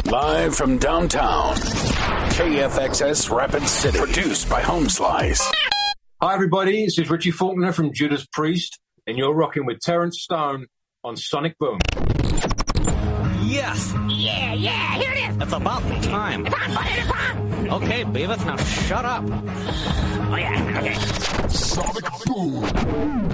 Live from downtown, KFXS Rapid City. Produced by Home Slice. Hi, everybody. This is Richie Faulkner from Judas Priest, and you're rocking with Terrence Stone on Sonic Boom. Yes. Yeah, here it is. It's about time. It's on, buddy, it's on. Okay, Beavis, now shut up. Oh, yeah, okay. Sonic Boom.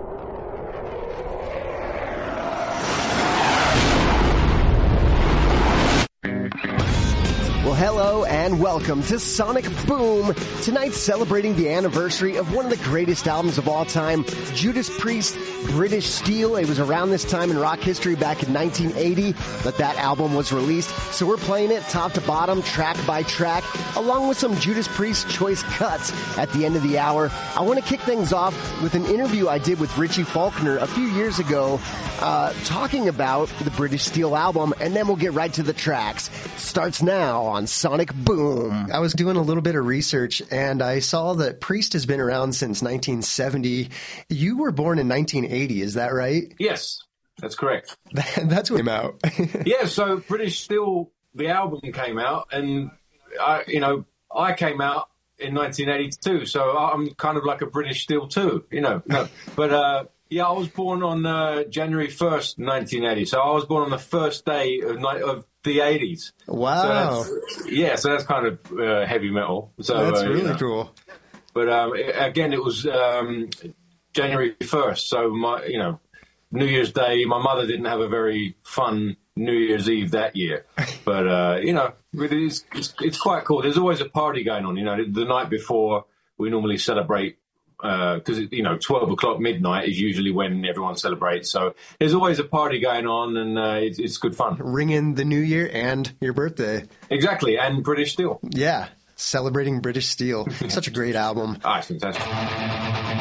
Well, hello and welcome to Sonic Boom. Tonight, celebrating the anniversary of one of the greatest albums of all time, Judas Priest, British Steel. It was around this time in rock history back in 1980 that album was released. So we're playing it top to bottom, track by track, along with some Judas Priest choice cuts at the end of the hour. I want to kick things off with an interview I did with Richie Faulkner a few years ago, talking about the British Steel album, and then we'll get right to the tracks. It starts now on Sonic Boom. I was doing a little bit of research, and I saw that Priest has been around since 1970. You were born in 1980, is that right? Yes, that's correct. That's what came out. Yeah, so British Steel, the album came out, and I came out in 1982, so I'm kind of like a British Steel too, No. But yeah, I was born on January 1st, 1980, so I was born on the first day of the 80s. Wow. So that's kind of heavy metal. So that's really cool. But again, it was January 1st, so New Year's Day, my mother didn't have a very fun New Year's Eve that year. But, it's quite cool. There's always a party going on, the night before we normally celebrate, because 12 o'clock midnight is usually when everyone celebrates. So there's always a party going on, and it's good fun. Ring in the New Year and your birthday. Exactly, and British Steel. Yeah, celebrating British Steel. Such a great album. It's fantastic.